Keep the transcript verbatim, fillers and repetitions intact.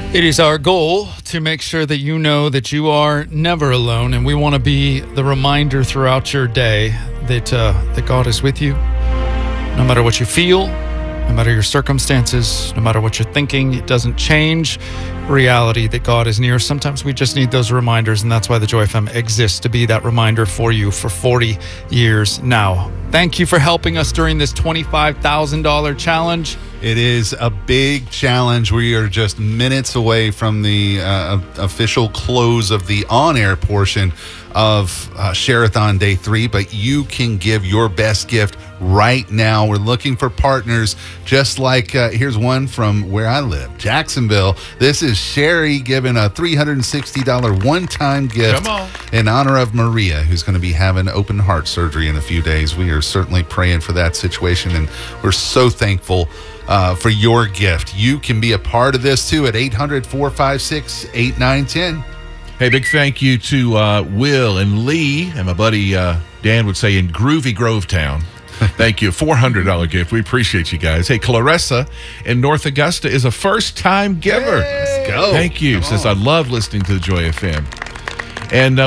It is our goal to make sure that you know that you are never alone, and we want to be the reminder throughout your day that uh, that God is with you, no matter what you feel, no matter your circumstances, no matter what you're thinking. It doesn't change reality that God is near. Sometimes we just need those reminders, and that's why the Joy F M exists, to be that reminder for you for forty years now. Thank you for helping us during this twenty-five thousand dollars challenge. It is a big challenge. We are just minutes away from the uh, official close of the on-air portion of uh, Share-a-thon Day three, but you can give your best gift right now. We're looking for partners, just like, uh, here's one from where I live, Jacksonville. This is Sherry giving a three hundred sixty dollars one-time gift Come on. in honor of Maria, who's going to be having open heart surgery in a few days. We are certainly praying for that situation, and we're so thankful Uh, for your gift. You can be a part of this too at eight hundred, four five six, eight nine one zero. Hey, big thank you to uh, Will and Lee, and my buddy uh, Dan would say in Groovy Grovetown. Thank you. four hundred dollars gift. We appreciate you guys. Hey, Clarissa in North Augusta is a first-time giver. Let's go. Thank you. Come Says, on. I love listening to the Joy F M. And uh,